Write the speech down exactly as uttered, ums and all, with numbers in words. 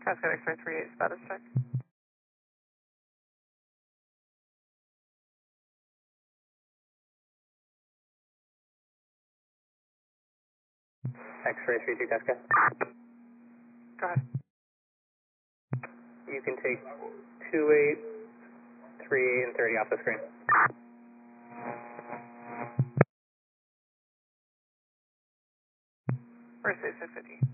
Cascade X-ray three eight, status check. X-ray three two Cascade. Go ahead. You can take two eight, three eight, and thirty off the screen. First eight six fifty.